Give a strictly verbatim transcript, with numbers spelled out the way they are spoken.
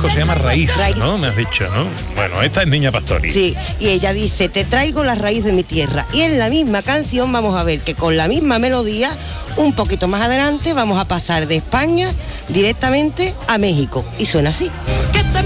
disco se llama Raíz, Raíz, ¿no? Me has dicho, ¿no? Bueno, esta es Niña Pastori. Sí, y ella dice, te traigo la raíz de mi tierra. Y en la misma canción vamos a ver que con la misma melodía, un poquito más adelante, vamos a pasar de España directamente a México. Y suena así.